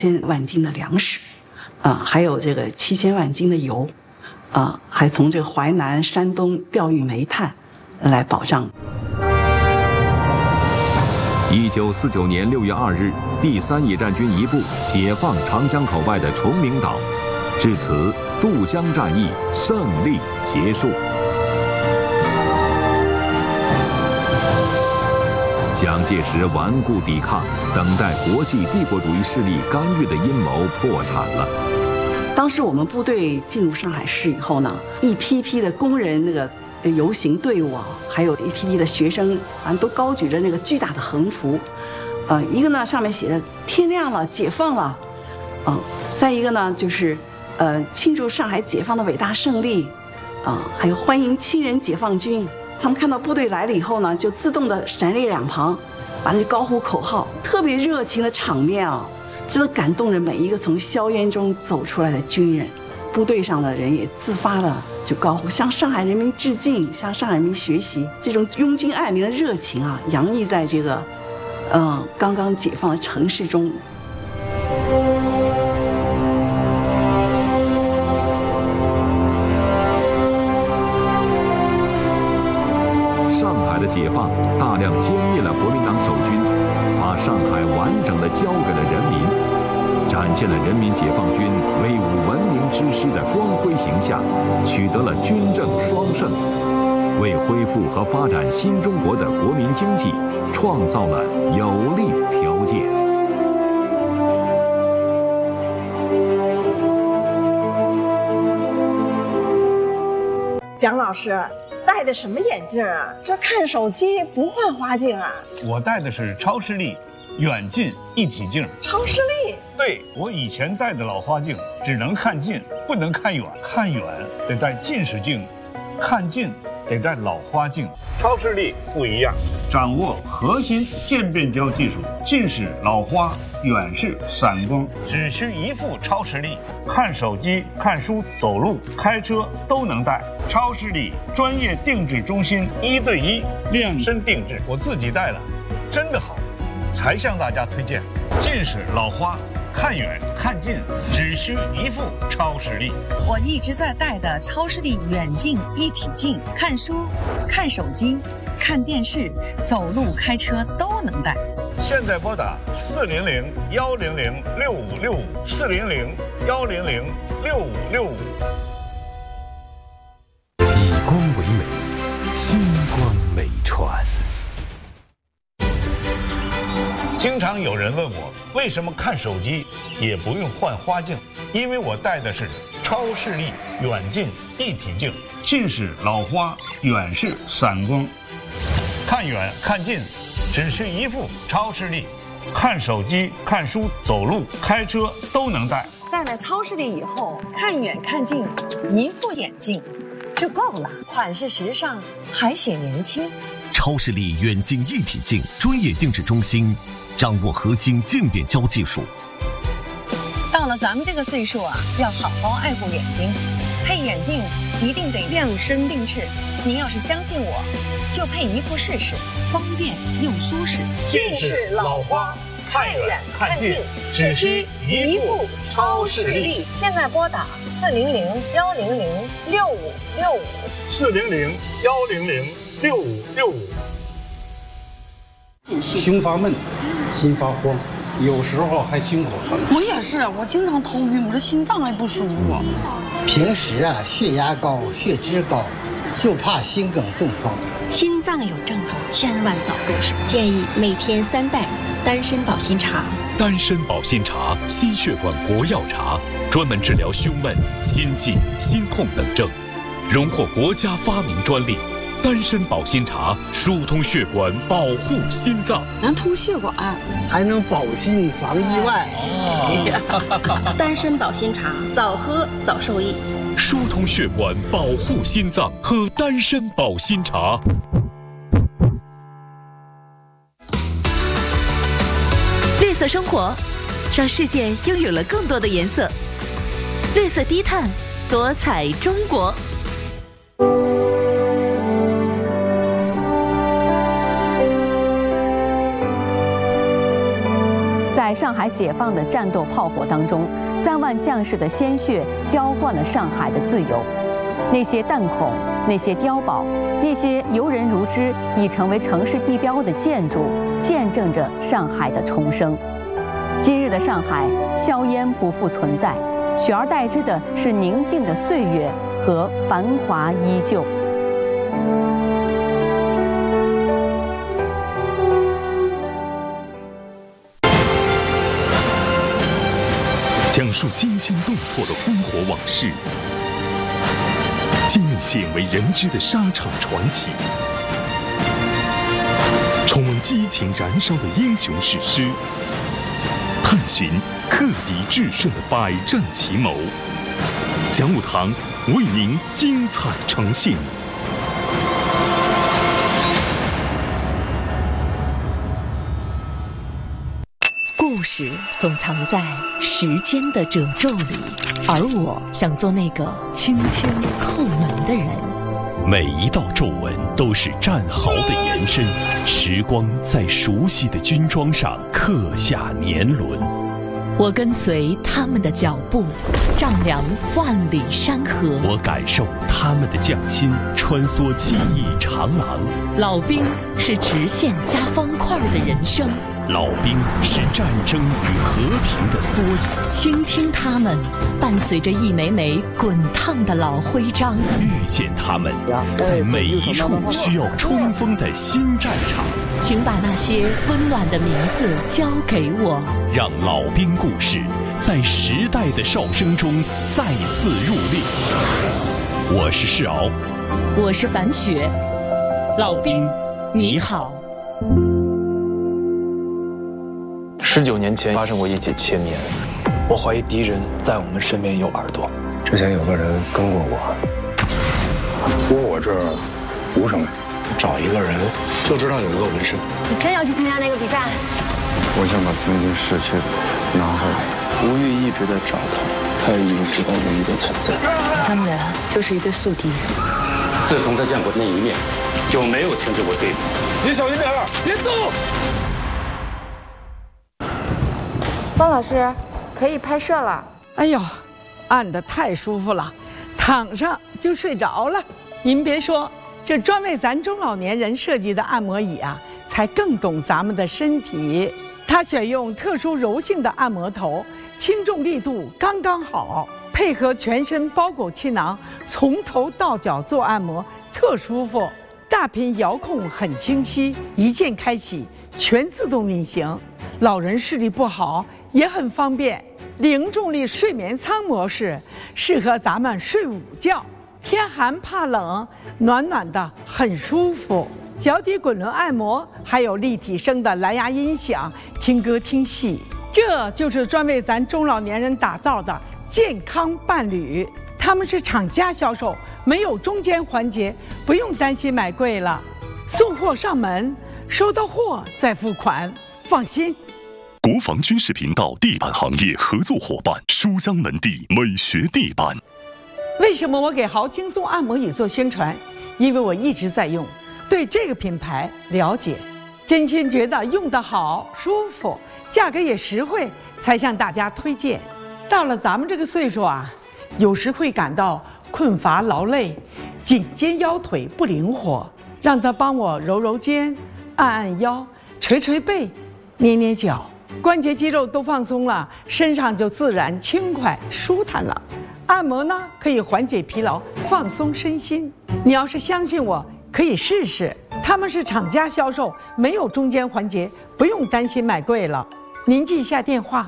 1000万斤的粮食，还有这个7000万斤的油，还从这个淮南、山东调运煤炭来保障。 1949年6月2日，第3野战军一部解放长江口外的崇明岛，至此渡江战役胜利结束。蒋介石顽固抵抗，等待国际帝国主义势力干预的阴谋破产了。 当时我们部队进入上海市以后呢，一批批的工人那个游行队伍还有一批批的学生都高举着那个巨大的横幅，一个呢上面写着“天亮了，解放了”，再一个呢就是庆祝上海解放的伟大胜利，还有欢迎亲人解放军。他们看到部队来了以后呢，就自动的闪列两旁，完了就高呼口号，特别热情的场面真的感动着每一个从硝烟中走出来的军人。部队上的人也自发的就高呼向上海人民致敬，向上海人民学习，这种拥军爱民的热情洋溢在这个刚刚解放的城市中。 上海的解放大量歼灭了国民党守军，把上海完整的交给了人民，展现了人民解放军威武文明之师的光辉形象，取得了军政双胜，为恢复和发展新中国的国民经济创造了有利条件。 蒋老师戴的什么眼镜啊？这看手机不换花镜啊？ 我戴的是超视力远近一体镜。 超视力？ 对，我以前戴的老花镜只能看近，不能看远，看远得戴近视镜，看近得戴老花镜。超视力不一样，掌握核心渐变焦技术，近视、老花、远视、散光，只需一副超视力，看手机、看书、走路、开车都能戴。超视力专业定制中心，1对1量身定制，我自己戴了，真的好，才向大家推荐。近视、老花、看远看近，只需一副超视力。 我一直在戴的超视力远近一体镜，看书、看手机、看电视、走路、开车都能戴。 现在拨打400-100-6565，400-100-6565。 以光为美，星光美传。 经常有人问我，为什么看手机也不用换花镜？因为我戴的是超视力远近一体镜，近视、老花、远视、散光，看远看近，只需一副超视力，看手机、看书、走路、开车都能戴。 戴了超视力以后，看远看近，一副眼镜就够了，款式时尚，还显年轻。 超视力远近一体镜专业定制中心，掌握核心渐变焦技术。 到了咱们这个岁数要好好爱护眼睛，配眼镜一定得量身定制。您要是相信我，就配一副试试，方便又舒适。 近视、老花、看远看近，只需一副超视力。 现在拨打 400-100-6565，400-100-6565。 胸发闷，心发慌，有时候还心口疼。 我也是，我经常头晕，我这心脏还不舒服。 平时血压高、血脂高，就怕心梗中风。 心脏有症状，千万早动手。建议每天3袋丹参保心茶。 丹参保心茶，心血管国药茶，专门治疗胸闷、心悸、心痛等症，荣获国家发明专利。丹参保心茶疏通血管，保护心脏， 能通血管， 还能保心防意外。 丹参保心茶，早喝早受益。 疏通血管，保护心脏，喝丹参保心茶。 绿色生活，让世界拥有了更多的颜色。绿色低碳，多彩中国。 在在上海解放的战斗炮火当中，3万将士的鲜血浇灌了上海的自由。那些弹孔，那些碉堡，那些游人如织已成为城市地标的建筑，见证着上海的重生。今日的上海，硝烟不复存在，取而代之的是宁静的岁月和繁华依旧。 讲述惊心动魄的烽火往事，揭秘鲜为人知的沙场传奇，重温激情燃烧的英雄史诗，探寻克敌制胜的百战奇谋。讲武堂为您精彩呈现。 故事总藏在时间的褶皱里，而我想做那个轻轻叩门的人。 每一道皱纹都是战壕的延伸，时光在熟悉的军装上刻下年轮。 我跟随他们的脚步，丈量万里山河。 我感受他们的匠心，穿梭记忆长廊。 老兵是直线加方块的人生， 老兵是战争与和平的缩影。 倾听他们，伴随着一枚枚滚烫的老徽章。 遇见他们，在每一处需要冲锋的新战场。 请把那些温暖的名字交给我， 让老兵故事在时代的哨声中再次入列。我是世敖， 我是樊雪。老兵，你好。 19年前发生过一起切面，我怀疑敌人在我们身边有耳朵。 之前有个人跟过我，说我这儿无什么，找一个人就知道有一个纹身。 你真要去参加那个比赛？ 我想把曾经逝去的拿回来。 吴玉一直在找他也一直知道唯一的存在。 他们俩就是一对宿敌人。 自从他见过那一面，就没有停止过对比。 你小心点儿，别动！ 方老师，可以拍摄了。 哎呦，按得太舒服了，躺上就睡着了。您别说，这专为咱中老年人设计的按摩椅啊，才更懂咱们的身体。它选用特殊柔性的按摩头，轻重力度刚刚好，配合全身包裹气囊，从头到脚做按摩，特舒服。大屏遥控很清晰，一键开启，全自动运行。老人视力不好也很方便。零重力睡眠舱模式适合咱们睡午觉，天寒怕冷，暖暖的很舒服。脚底滚轮按摩，还有立体声的蓝牙音响，听歌听戏。这就是专为咱中老年人打造的健康伴侣。他们是厂家销售，没有中间环节，不用担心买贵了。送货上门，收到货再付款，放心。 国防军事频道地板行业合作伙伴书香门第美学地板。 为什么我给豪轻松按摩椅做宣传？因为我一直在用，对这个品牌了解，真心觉得用得好舒服，价格也实惠，才向大家推荐。到了咱们这个岁数啊，有时会感到困乏劳累，颈肩腰腿不灵活，让他帮我揉揉肩，按按腰，捶捶背，捏捏脚，关节肌肉都放松了，身上就自然轻快舒坦了。按摩呢，可以缓解疲劳，放松身心。你要是相信我，可以试试。他们是厂家销售，没有中间环节，不用担心买贵了。您记一下电话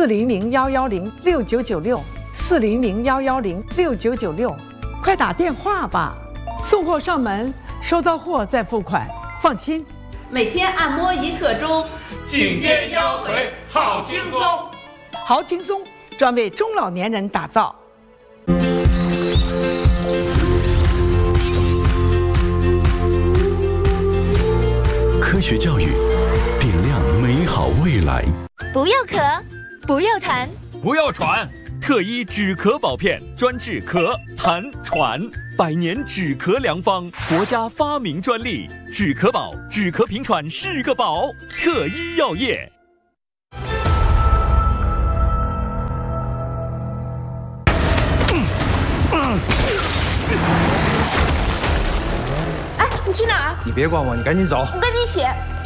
：400-110-6996，400-110-6996，快打电话吧。送货上门，收到货再付款，放心。 每天按摩1刻钟， 颈肩腰腿好轻松。 好轻松，专为中老年人打造。 科学教育，点亮美好未来。 不要咳，不要痰， 不要喘。特一止咳宝片，专治咳、痰、喘，100年止咳良方，国家发明专利。止咳宝，止咳平喘是个宝。特一药业。 哎，你去哪儿？ 你别管我，你赶紧走。 我跟你一起。